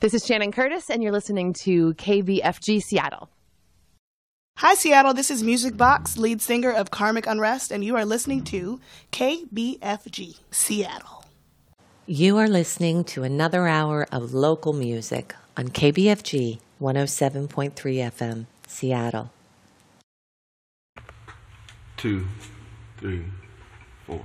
This is Shannon Curtis, and you're listening to KBFG Seattle. Hi, Seattle. This is Music Box, lead singer of Karmic Unrest, and you are listening to KBFG Seattle. You are listening to another hour of local music on KBFG 107.3 FM, Seattle. 2, 3.